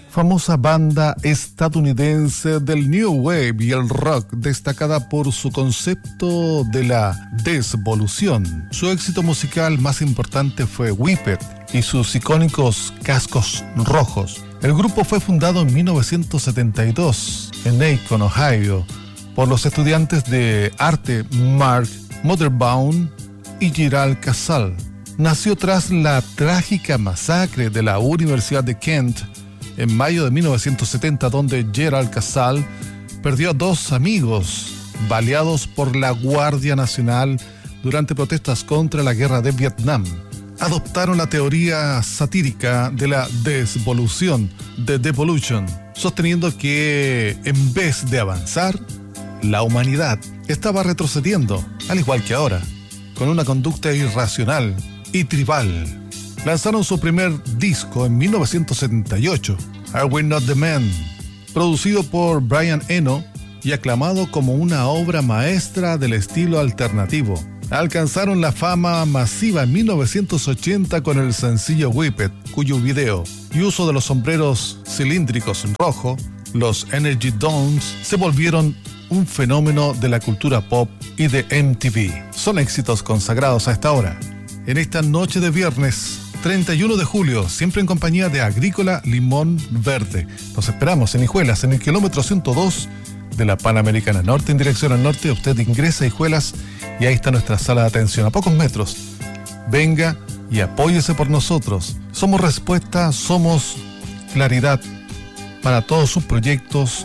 Famosa banda estadounidense del New Wave y el rock, destacada por su concepto de la desvolución. Su éxito musical más importante fue Whipped y sus icónicos cascos rojos. El grupo fue fundado en 1972 en Macon, Ohio, por los estudiantes de arte Mark Mothersbaugh y Gerald Casale. Nació tras la trágica masacre de la Universidad de Kent en mayo de 1970, donde Gerald Casale perdió a 2 amigos baleados por la Guardia Nacional durante protestas contra la guerra de Vietnam. Adoptaron la teoría satírica de la desvolución, de devolution, sosteniendo que en vez de avanzar, la humanidad estaba retrocediendo, al igual que ahora, con una conducta irracional y tribal. Lanzaron su primer disco en 1978, Are We Not The Men, producido por Brian Eno y aclamado como una obra maestra del estilo alternativo. Alcanzaron la fama masiva en 1980 con el sencillo Whipped, cuyo video y uso de los sombreros cilíndricos en rojo, los Energy Domes, se volvieron un fenómeno de la cultura pop y de MTV. Son éxitos consagrados a esta hora. En esta noche de viernes 31 de julio, siempre en compañía de Agrícola Limón Verde. Nos esperamos en Hijuelas, en el kilómetro 102 de la Panamericana Norte, en dirección al norte. Usted ingresa a Hijuelas y ahí está nuestra sala de atención, a pocos metros. Venga y apóyese por nosotros. Somos respuesta, somos claridad para todos sus proyectos,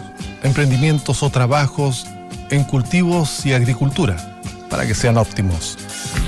emprendimientos o trabajos en cultivos y agricultura, para que sean óptimos.